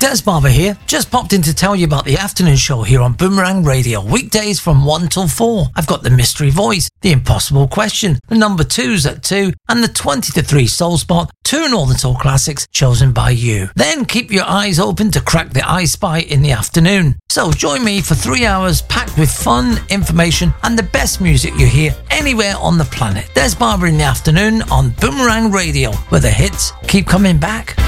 Des Barber here. Just popped in to tell you about the afternoon show here on Boomerang Radio. Weekdays from 1 till 4. I've got the mystery voice, the impossible question, the number 2s at 2, and the 20 to 3 soul spot, 2 Northern Soul classics chosen by you. Then keep your eyes open to crack the I Spy in the afternoon. So join me for 3 hours packed with fun, information, and the best music you hear anywhere on the planet. Des Barber in the afternoon on Boomerang Radio, where the hits keep coming back.